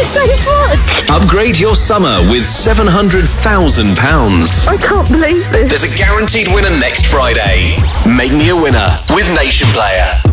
you so much. Upgrade your summer with £700,000. I can't believe this. There's a guaranteed winner next Friday. Make me a winner with Nation Player.